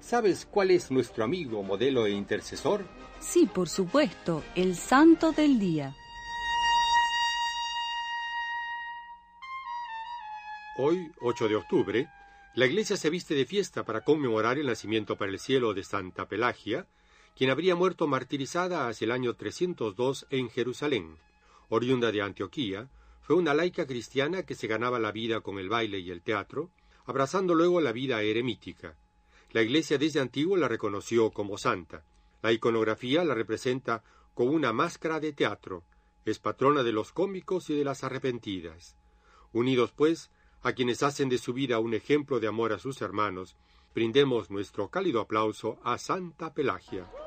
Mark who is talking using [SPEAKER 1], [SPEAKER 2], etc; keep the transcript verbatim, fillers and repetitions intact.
[SPEAKER 1] ¿Sabes cuál es nuestro amigo, modelo e intercesor?
[SPEAKER 2] Sí, por supuesto, el santo del día.
[SPEAKER 3] Hoy, ocho de octubre, la iglesia se viste de fiesta para conmemorar el nacimiento para el cielo de Santa Pelagia, quien habría muerto martirizada hacia el año trescientos dos en Jerusalén. Oriunda de Antioquía, fue una laica cristiana que se ganaba la vida con el baile y el teatro, abrazando luego la vida eremítica. La iglesia desde antiguo la reconoció como santa. La iconografía la representa con una máscara de teatro. Es patrona de los cómicos y de las arrepentidas. Unidos, pues, a quienes hacen de su vida un ejemplo de amor a sus hermanos, brindemos nuestro cálido aplauso a Santa Pelagia.